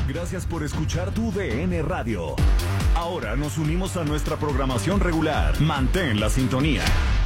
Gracias por escuchar tu DN Radio. Ahora nos unimos a nuestra programación regular. Mantén la sintonía.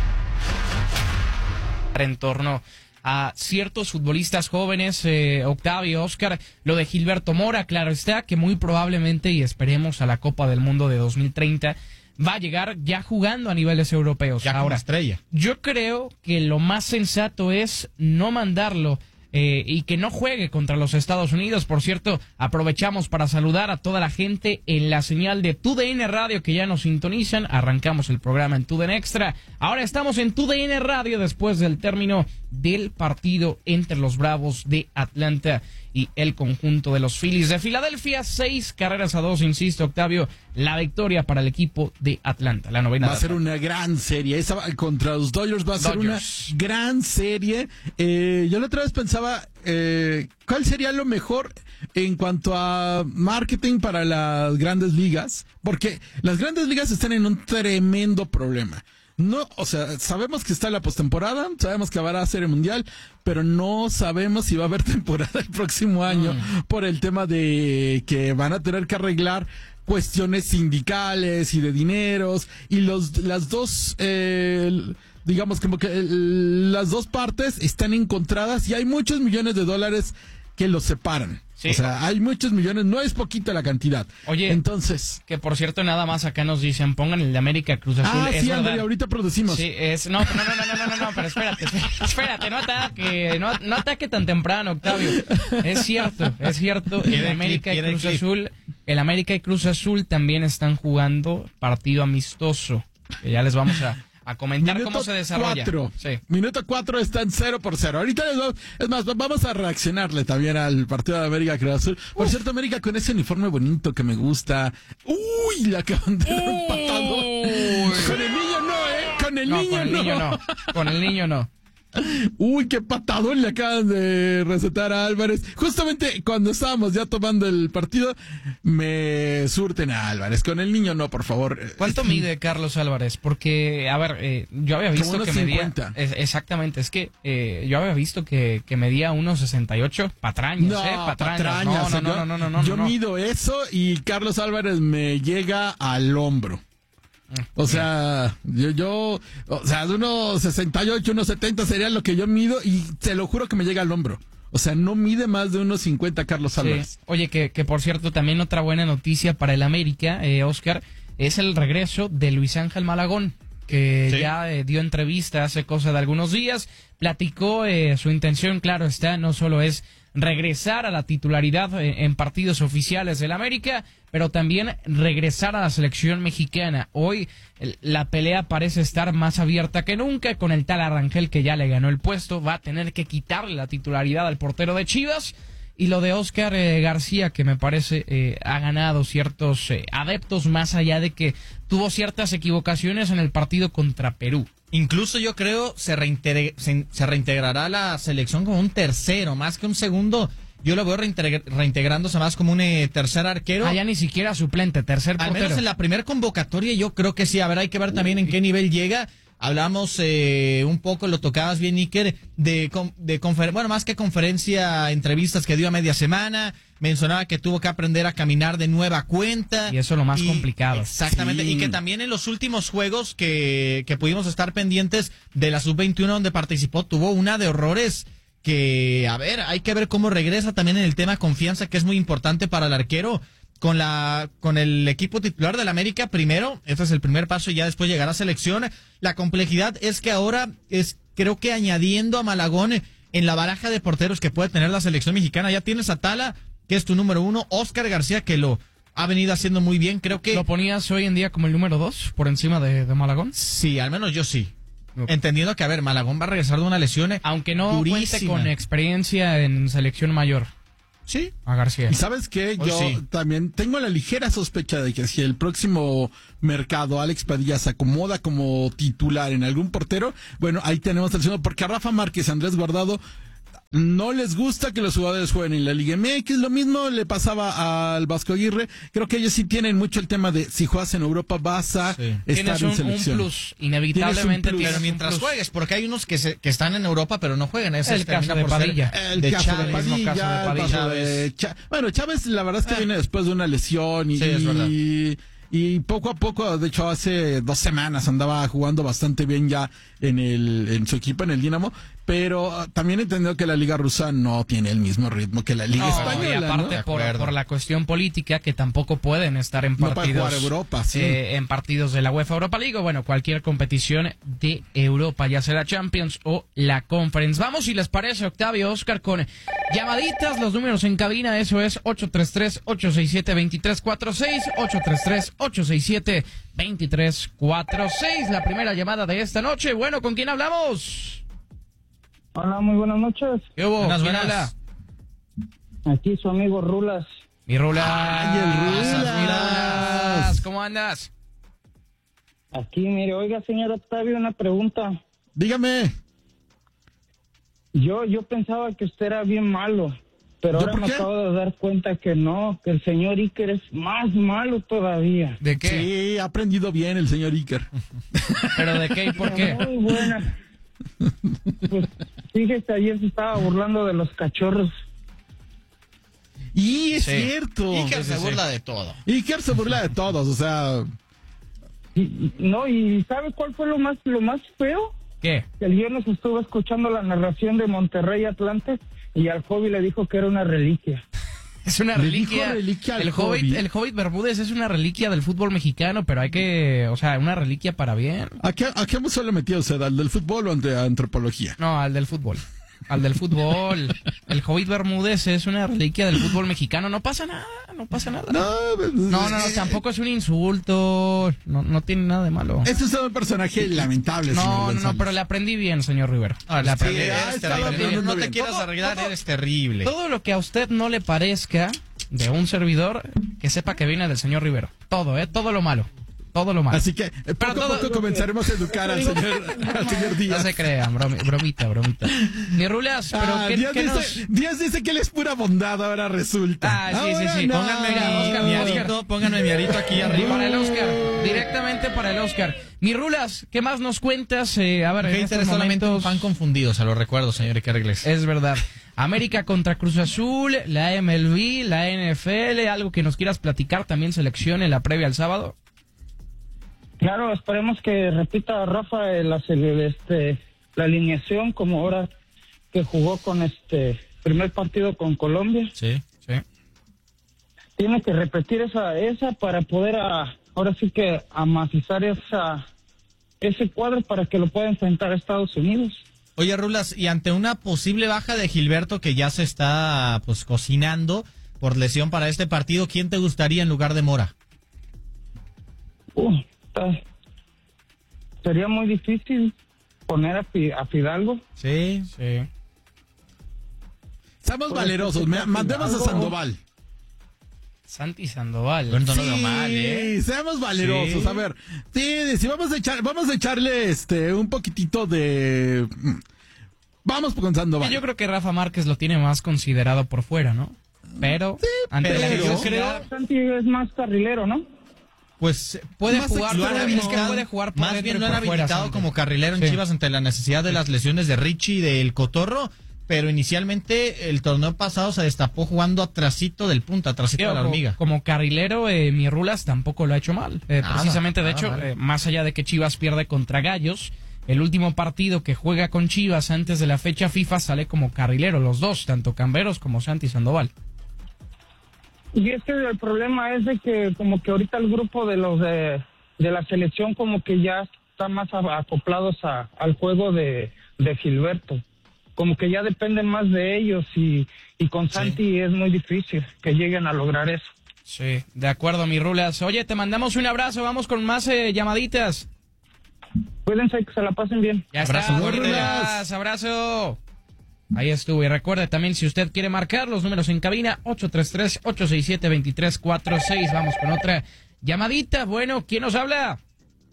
En torno a ciertos futbolistas jóvenes, Octavio, Oscar, lo de Gilberto Mora, claro está, que muy probablemente, y esperemos a la Copa del Mundo de 2030, va a llegar ya jugando a niveles europeos. Ya ahora estrella. Yo creo que lo más sensato es no mandarlo y que no juegue contra los Estados Unidos. Por cierto, aprovechamos para saludar a toda la gente en la señal de TUDN Radio que ya nos sintonizan. Arrancamos el programa en TUDN Extra. Ahora estamos en TUDN Radio después del término del partido entre los Bravos de Atlanta y el conjunto de los Phillies de Filadelfia. 6-2, insisto, Octavio, la victoria para el equipo de Atlanta, la novena. Va a ser una gran serie. Esa contra los Dodgers va a ser una gran serie. Yo la otra vez pensaba, ¿cuál sería lo mejor en cuanto a marketing para las grandes ligas? Porque las grandes ligas están en un tremendo problema. No, o sea, sabemos que está la postemporada, sabemos que habrá serie mundial, pero no sabemos si va a haber temporada el próximo año por el tema de que van a tener que arreglar cuestiones sindicales y de dineros y las dos, digamos como que las dos partes están encontradas y hay muchos millones de dólares que los separan. Sí. O sea, hay muchos millones, no es poquita la cantidad. Oye, entonces, que por cierto, nada más acá nos dicen, pongan el de América Cruz Azul. Ah, sí, André, ahorita producimos. Sí, no, pero espérate, no ataque tan temprano, Octavio. Es cierto, el América y Cruz Azul también están jugando partido amistoso. Que ya les vamos a comentar cómo se desarrolla. Minuto 4 están 0-0. Ahorita es más, vamos a reaccionarle también al partido de América Cruz Azul. Por cierto, América con ese uniforme bonito que me gusta. Uy, le acaban de dar un patado. Con el niño no, Con el niño no. Uy, qué patadón le acaban de recetar a Álvarez. Justamente cuando estábamos ya tomando el partido, me surten a Álvarez. Con el niño no, por favor. ¿Cuánto mide Carlos Álvarez? Porque, a ver, yo había visto que medía... Exactamente, es que yo había visto que medía 1.68 patrañas, patrañas. No. Yo mido eso y Carlos Álvarez me llega al hombro. O sea, yo o sea, de 1.68, 1.70 sería lo que yo mido y te lo juro que me llega al hombro. O sea, no mide más de 1.50 Carlos Álvarez. Sí. Oye, que por cierto, también otra buena noticia para el América, Oscar, es el regreso de Luis Ángel Malagón, que ya dio entrevista hace cosa de algunos días, platicó su intención, claro está, no solo es regresar a la titularidad en partidos oficiales del América, pero también regresar a la selección mexicana. Hoy la pelea parece estar más abierta que nunca con el tal Arrangel que ya le ganó el puesto, va a tener que quitarle la titularidad al portero de Chivas. Y lo de Oscar García, que me parece ha ganado ciertos adeptos, más allá de que tuvo ciertas equivocaciones en el partido contra Perú. Incluso yo creo se reintegrará la selección como un tercero, más que un segundo. Yo lo veo reintegrándose más como un tercer arquero. Ya ni siquiera suplente, tercer portero. Al menos en la primera convocatoria yo creo que sí. A ver, hay que ver también en qué nivel llega. Hablamos un poco, lo tocabas bien, Iker, bueno, más que conferencia, entrevistas que dio a media semana. Mencionaba que tuvo que aprender a caminar de nueva cuenta. Y eso es lo más complicado. Exactamente. Sí. Y que también en los últimos juegos que pudimos estar pendientes de la Sub-21 donde participó, tuvo una de horrores que, a ver, hay que ver cómo regresa también en el tema confianza, que es muy importante para el arquero. Con el equipo titular del América primero, este es el primer paso y ya después llegará a selección. La complejidad es que ahora creo que añadiendo a Malagón en la baraja de porteros que puede tener la selección mexicana, ya tienes a Tala, que es tu número 1, Oscar García, que lo ha venido haciendo muy bien, creo que... ¿Lo ponías hoy en día como el número 2 por encima de Malagón? Sí, al menos yo sí. Okay. Entendiendo que, a ver, Malagón va a regresar de una lesión aunque no cuente con experiencia en selección mayor. Sí, a García. Y sabes qué, yo también tengo la ligera sospecha de que si el próximo mercado Alex Padilla se acomoda como titular en algún portero, bueno, ahí tenemos el segundo, porque a Rafa Márquez, Andrés Guardado, no les gusta que los jugadores jueguen en la Liga MX. Lo mismo le pasaba al Vasco Aguirre. Creo que ellos sí tienen mucho el tema de si juegas en Europa vas a estar en selección. Un plus, inevitablemente. Pero mientras juegues, porque hay unos que están en Europa pero no juegan. Es el caso de Padilla. El caso de Padilla. Bueno, Chávez la verdad es que viene después de una lesión y poco a poco, de hecho hace 2 semanas andaba jugando bastante bien ya en su equipo, en el Dinamo, pero también entendió que la Liga Rusa no tiene el mismo ritmo que la Liga Española. Y aparte por la cuestión política, que tampoco pueden estar en partidos, no jugar Europa, en partidos de la UEFA Europa League, o bueno, cualquier competición de Europa, ya sea la Champions o la Conference. Vamos, si les parece, Octavio, Oscar, con llamaditas, los números en cabina, eso es 833-867-2346, 833-867-2346, la primera llamada de esta noche. Bueno, ¿con quién hablamos? Hola, muy buenas noches. ¿Qué hubo? ¿Quién habla? Aquí su amigo Rulas. Mi Rulas. ¡Ay, el Rulas! ¿Cómo andas? Aquí, mire, oiga, señor Octavio, una pregunta. Dígame. Yo pensaba que usted era bien malo, pero ahora me acabo de dar cuenta que no, que el señor Iker es más malo todavía. ¿De qué? Sí, ha aprendido bien el señor Iker. ¿Pero de qué y por qué? Muy buena. Pues fíjese, ayer se estaba burlando de los cachorros. Y es cierto. Iker se burla de todo. Iker se burla de todos, o sea... ¿Y sabe cuál fue lo más feo? ¿Qué? Que el viernes estuve escuchando la narración de Monterrey Atlante y al Hobby le dijo que era una reliquia. Es una reliquia. El Hobbit Bermúdez es una reliquia del fútbol mexicano, pero una reliquia para bien. ¿A qué solo metido usted? ¿Al del fútbol o a antropología? No, al del fútbol. El Hobbit Bermúdez es una reliquia del fútbol mexicano. No pasa nada. No, tampoco es un insulto. No tiene nada de malo. Este es un personaje lamentable. No, pero le aprendí bien, señor Rivera. No te quieras arreglar, eres terrible. Todo lo que a usted no le parezca de un servidor, que sepa que viene del señor Rivera. Todo lo malo. Todo lo malo. Así que poco a poco comenzaremos a educar al señor Díaz. No se crean, bromita. Ni Rulas, pero Díaz dice que él es pura bondad, ahora resulta. Sí. No. Pónganme mi arito aquí arriba. Para el Oscar, directamente para el Oscar. Mi Rulas, ¿qué más nos cuentas? A ver, en estos solamente momentos... un fan confundido, se lo recuerdo, señor Iker Iglesias. Es verdad. América contra Cruz Azul, la MLB, la NFL, algo que nos quieras platicar, también selección en la previa al sábado. Claro, esperemos que repita Rafa la alineación como ahora que jugó con primer partido con Colombia. Sí. Tiene que repetir esa para poder ahora sí que amacizar ese cuadro para que lo pueda enfrentar a Estados Unidos. Oye, Rulas, y ante una posible baja de Gilberto que ya se está cocinando por lesión para este partido, ¿quién te gustaría en lugar de Mora? Sería muy difícil poner a Fidalgo. Sí. Seamos valerosos, mandemos a Sandoval. Santi Sandoval. No lo veo mal, Seamos valerosos. Sí. A ver, sí, vamos a echarle un poquitito de... Vamos con Sandoval. Yo creo que Rafa Márquez lo tiene más considerado por fuera, ¿no? Pero, yo creo... Santi es más carrilero, ¿no? Pues puede jugar, puede jugar por más bien lo han habilitado como carrilero en Chivas ante la necesidad de las lesiones de Richie y del Cotorro, pero inicialmente el torneo pasado se destapó jugando atrasito del punta, atrasito de la hormiga. Como carrilero, mi Rulas tampoco lo ha hecho mal. Precisamente, de hecho, más allá de que Chivas pierde contra Gallos, el último partido que juega con Chivas antes de la fecha FIFA sale como carrilero, los dos, tanto Camberos como Santi Sandoval. Y es que el problema es de que como que ahorita el grupo de los de la selección como que ya está más acoplados al juego de Gilberto. Como que ya dependen más de ellos y con Santi es muy difícil que lleguen a lograr eso. Sí, de acuerdo, mi Rulas. Oye, te mandamos un abrazo, vamos con más llamaditas. Cuídense, que se la pasen bien. Ya está, Rulas, abrazo. Ahí estuvo. Y recuerde también, si usted quiere marcar los números en cabina, 833-867-2346. Vamos con otra llamadita. Bueno, ¿quién nos habla?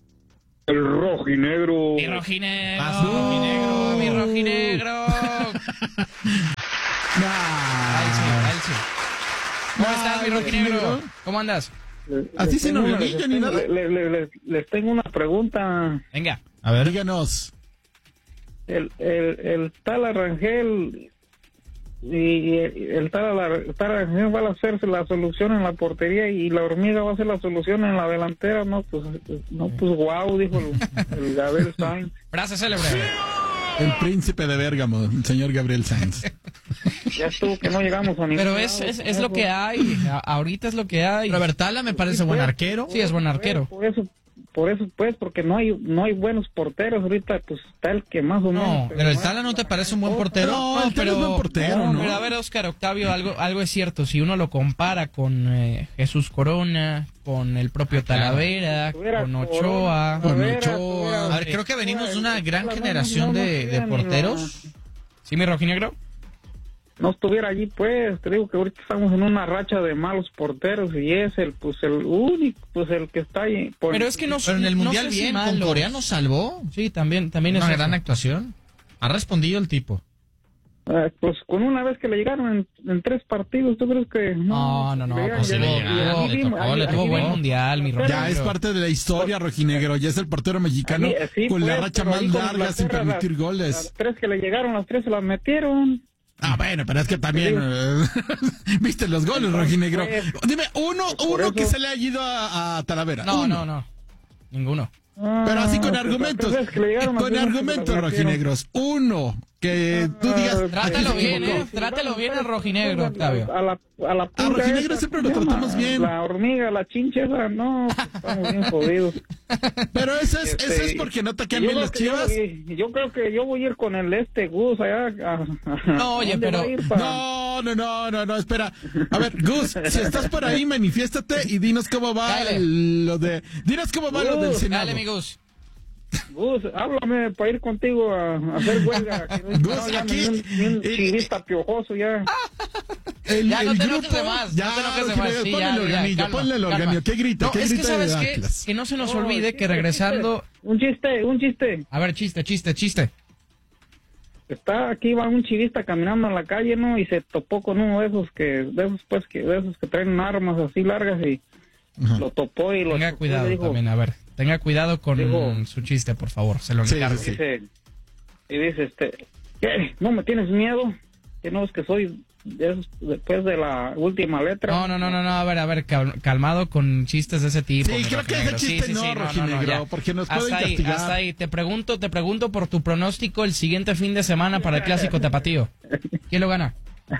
El rojinegro. Mi rojinegro. A él sí. ¿Cómo estás, mi rojinegro? ¿Cómo andas? Así sin organillo ni nada. Les tengo una pregunta. Venga. A ver. Díganos. El tal Arrangel y el tal Arrangel va a hacer la solución en la portería y la Hormiga va a hacer la solución en la delantera. No, pues guau, dijo el Gabriel Sainz. Frase célebre. El príncipe de Bérgamo, el señor Gabriel Sainz. Ya estuvo que no llegamos a ningún Pero lado. es lo que hay. Ahorita es lo que hay. Robert Tala me parece buen arquero. Sí, es buen arquero. Por eso pues, porque no hay buenos porteros ahorita, pues está el que más o menos. No, Pero el Tala no te parece un buen portero. No, el Tala es buen portero, ¿no? Pero a ver, Oscar Octavio, algo es cierto. Si uno lo compara con Jesús Corona, con el propio Talavera, con Ochoa. A ver, creo que venimos de una gran generación de porteros. ¿Sí, mi rojinegro? No estuviera allí, pues, te digo que ahorita estamos en una racha de malos porteros y es el único, pues el que está ahí. Pero es que no. Pero en el no Mundial sé si bien, con malos. Corea nos salvó. Sí, también es Una gran eso. actuación. Ha respondido el tipo. Pues con una vez que le llegaron en 3 partidos, ¿tú crees que No, pues sí le llegó, le tuvo buen mundial, mi rojinegro. Ya es parte de la historia, rojinegro. Ya es el portero mexicano Sí, con la pues, racha pero más ahí con larga sin Inglaterra, permitir Las goles. 3 que le llegaron, las 3 se las metieron. Ah, bueno, pero es que también viste los goles, rojinegro. Dime, uno que se le haya ido a Talavera. No, Uno. no. Ninguno. Pero así con argumentos. Con argumentos, rojinegros. Uno que tú digas. Trátalo aquí se bien, equivocó. Trátalo bien el rojinegro, Octavio. A la punta rojinegro esa, siempre lo ¿cómo se tratamos llama? bien. La Hormiga, la Chincha esa, no, pues, estamos bien jodidos. Pero eso es porque no te quedan bien las Chivas. Yo creo que yo voy a ir con el Gus allá. No, oye, ¿dónde pero- va a ir No, espera. A ver, Gus, si estás por ahí, manifiéstate y dinos cómo va Dale. lo del Senado. Dale, amigos. Gus, háblame para ir contigo a hacer huelga. Que Gus, ya aquí- ni un chivista piojoso ya. Ya, no te enojes de más, Ya, no te enojes de rojinegro, más. Sí, ponle ya, el organillo, calma, ponle el calma. organillo. ¿Qué grita? No, ¿Qué es que grita ¿sabes de qué? Atlas? Que no se nos No, olvide que regresando... Un chiste. A ver, chiste. Está aquí va un chivista caminando en la calle, ¿no? Y se topó con uno de esos que traen armas así largas y lo topó y lo Tenga chocó y cuidado le dijo, también, a ver. Tenga cuidado con Dijo- su chiste, por favor. Se lo Sí, encargo. sí. dice, ¿qué? ¿No me tienes miedo? Que no es que soy de esos después de la última letra. No, a ver, calmado con chistes de ese tipo. Sí, mi creo que rojinegro. ese chiste no, rojinegro, ya. porque nos pueden hasta castigar. Hasta ahí, te pregunto por tu pronóstico el siguiente fin de semana para el Clásico Tapatío. ¿Quién lo gana?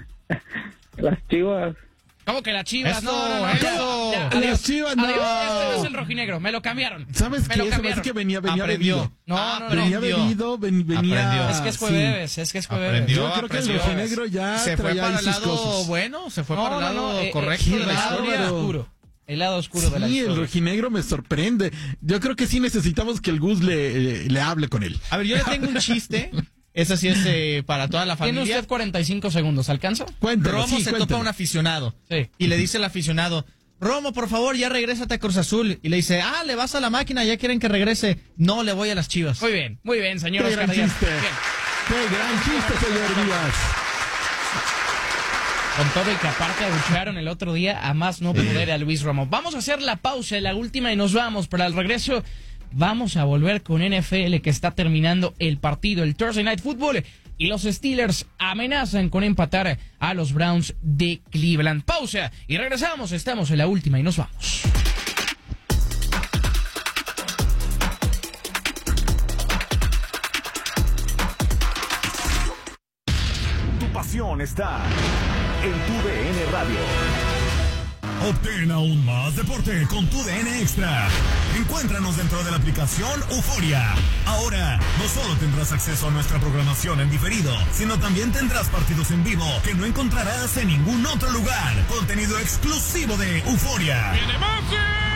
Las Chivas. ¿Cómo que las Chivas? Eso, No, eso. ya, Las adiós. Chivas, no. Adiós, este no es el rojinegro, me lo cambiaron. ¿Sabes Me qué? lo Se me hace cambiaron. que venía Aprendió. bebido. No, Venía bebido, venía... Aprendió. Es que es sí. jueves, Aprendió. Yo creo que el Aprendió. rojinegro ya Se fue traía para ahí el sus lado cosas. bueno, se fue para el lado correcto correcto de la el lado historia. oscuro. El lado oscuro de la Sí, el historia. rojinegro me sorprende. Yo creo que sí necesitamos que el Gus le hable con él. A ver, yo le tengo un chiste. Ese sí es para toda la Tiene familia. usted 45 segundos, ¿alcanza? Cuéntalo, Romo sí, se cuéntalo. topa a un aficionado. Sí. Y le dice el aficionado, Romo, por favor, ya regrésate a Cruz Azul. Y le dice, le vas a la máquina, ya quieren que regrese. No, le voy a las Chivas. Muy bien, señor Qué Oscar gran Díaz. chiste. Bien. Qué gran chiste, señor Díaz. Con todo y que aparte abuchearon el otro día a más no poder a Luis Romo. Vamos a hacer la pausa, la última, y nos vamos. Para el regreso vamos a volver con NFL, que está terminando el partido, el Thursday Night Football, y los Steelers amenazan con empatar a los Browns de Cleveland. Pausa y regresamos, estamos en la última y nos vamos. Tu pasión está en tu DN Radio. Obtén aún más deporte con tu DN Extra. Encuéntranos dentro de la aplicación Euforia. Ahora, no solo tendrás acceso a nuestra programación en diferido, sino también tendrás partidos en vivo que no encontrarás en ningún otro lugar. Contenido exclusivo de Euforia. ¡Viene Messi!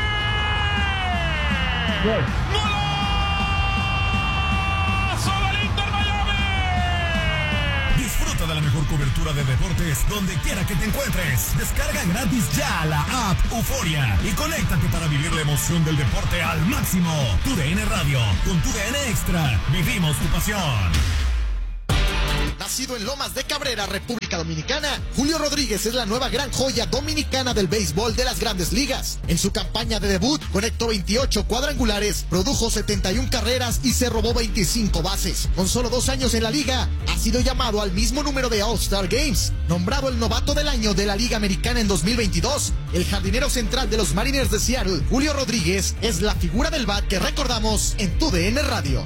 ¡Golazo del Inter Miami! Disfruta de la mejor cobertura de deportes donde quiera que te encuentres. Descarga gratis ya la app Euforia y conéctate para vivir la emoción del deporte al máximo. Tu DN Radio, con tu DN Extra, vivimos tu pasión. Nacido en Lomas de Cabrera, República Dominicana, Julio Rodríguez es la nueva gran joya dominicana del béisbol de las Grandes Ligas. En su campaña de debut, conectó 28 cuadrangulares, produjo 71 carreras y se robó 25 bases. Con solo 2 años en la liga, ha sido llamado al mismo número de All-Star Games. Nombrado el novato del año de la Liga Americana en 2022, el jardinero central de los Mariners de Seattle, Julio Rodríguez, es la figura del bat que recordamos en TUDN Radio.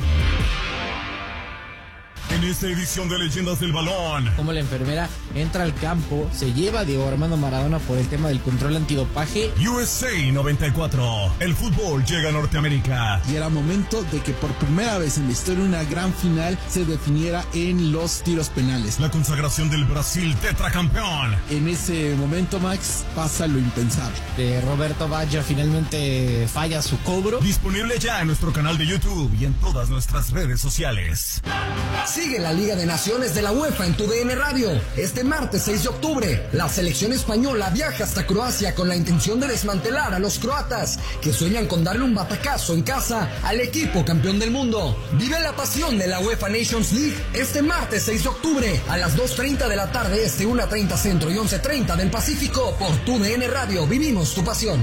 En esta edición de Leyendas del Balón, como la enfermera entra al campo, se lleva a Diego Armando Maradona por el tema del control antidopaje. USA 94, el fútbol llega a Norteamérica. Y era momento de que por primera vez en la historia una gran final se definiera en los tiros penales. La consagración del Brasil tetracampeón. En ese momento, Max, pasa lo impensable. Roberto Baggio finalmente falla su cobro. Disponible ya en nuestro canal de YouTube y en todas nuestras redes sociales. Sigue la Liga de Naciones de la UEFA en TUDN Radio. Este martes 6 de octubre, la selección española viaja hasta Croacia con la intención de desmantelar a los croatas, que sueñan con darle un batacazo en casa al equipo campeón del mundo. Vive la pasión de la UEFA Nations League este martes 6 de octubre a las 2:30 de la tarde este, 1:30 centro y 11:30 del Pacífico por TUDN Radio. Vivimos tu pasión.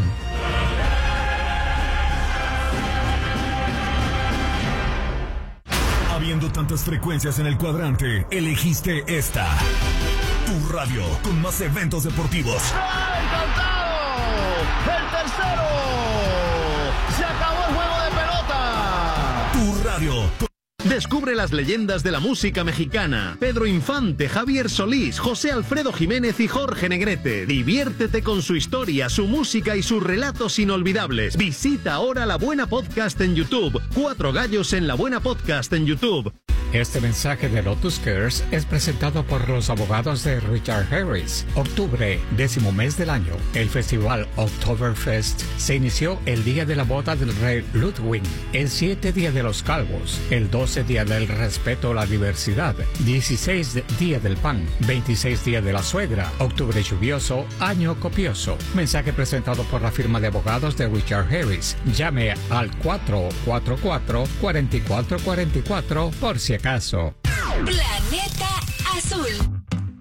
Habiendo tantas frecuencias en el cuadrante, elegiste esta. Tu radio, con más eventos deportivos. ¡Encantado! ¡El tercero! ¡Se acabó el juego de pelota! Tu radio. Descubre las leyendas de la música mexicana. Pedro Infante, Javier Solís, José Alfredo Jiménez y Jorge Negrete. Diviértete con su historia, su música y sus relatos inolvidables. Visita ahora La Buena Podcast en YouTube. 4 gallos en La Buena Podcast en YouTube. Este mensaje de Lotus Cares es presentado por los abogados de Richard Harris. Octubre, 10º mes del año. El festival Oktoberfest se inició el día de la boda del rey Ludwig, el 7 día de los calvos, el 12 día del respeto a la diversidad, 16 día del pan, 26 día de la suegra, octubre lluvioso, año copioso. Mensaje presentado por la firma de abogados de Richard Harris. Llame al 444-4444 por si acaso. Planeta Azul.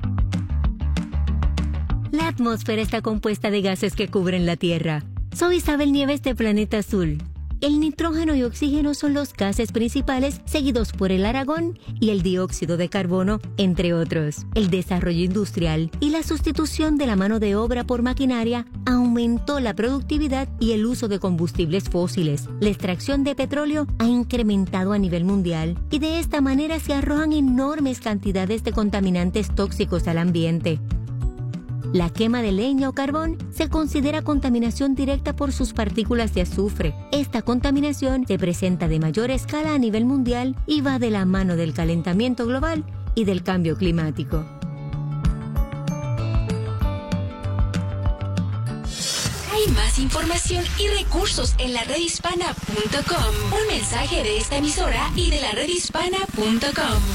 La atmósfera está compuesta de gases que cubren la Tierra. Soy Isabel Nieves de Planeta Azul. El nitrógeno y oxígeno son los gases principales, seguidos por el argón y el dióxido de carbono, entre otros. El desarrollo industrial y la sustitución de la mano de obra por maquinaria aumentó la productividad y el uso de combustibles fósiles. La extracción de petróleo ha incrementado a nivel mundial y de esta manera se arrojan enormes cantidades de contaminantes tóxicos al ambiente. La quema de leña o carbón se considera contaminación directa por sus partículas de azufre. Esta contaminación se presenta de mayor escala a nivel mundial y va de la mano del calentamiento global y del cambio climático. Hay más información y recursos en la redhispana.com. Un mensaje de esta emisora y de la redhispana.com.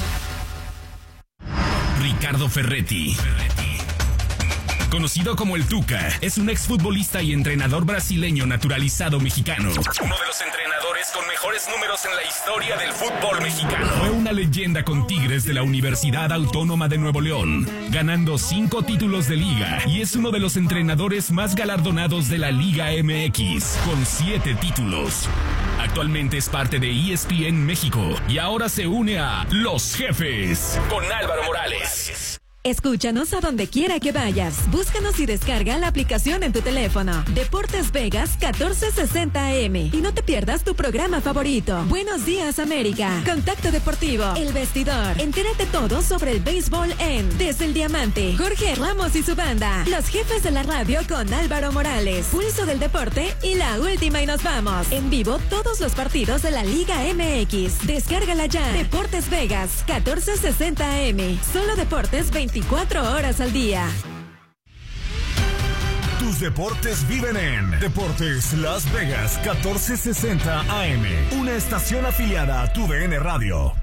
Ricardo Ferretti. Conocido como el Tuca, es un exfutbolista y entrenador brasileño naturalizado mexicano. Uno de los entrenadores con mejores números en la historia del fútbol mexicano. Fue una leyenda con Tigres de la Universidad Autónoma de Nuevo León, ganando 5 títulos de liga, y es uno de los entrenadores más galardonados de la Liga MX, con 7 títulos. Actualmente es parte de ESPN México y ahora se une a Los Jefes con Álvaro Morales. Escúchanos a donde quiera que vayas. Búscanos y descarga la aplicación en tu teléfono. Deportes Vegas 1460 AM. Y no te pierdas tu programa favorito. Buenos Días América. Contacto Deportivo. El Vestidor. Entérate todo sobre el béisbol en Desde el Diamante. Jorge Ramos y su banda. Los Jefes de la Radio con Álvaro Morales. Pulso del Deporte y la última y nos vamos. En vivo todos los partidos de la Liga MX. Descárgala ya. Deportes Vegas 1460 AM. Solo deportes 24 horas al día. Tus deportes viven en Deportes Las Vegas 1460 AM, una estación afiliada a TUDN Radio.